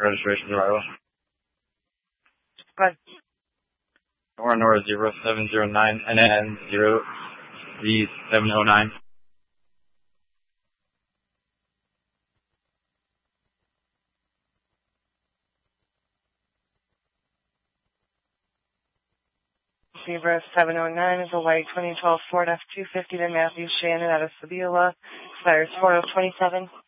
Registration arrival. Go ahead. Nora 0709 NN 03709. Zebra 709 is a white 2012 Ford F-250 to Matthew Shannon out of Sebula. Expires 4027.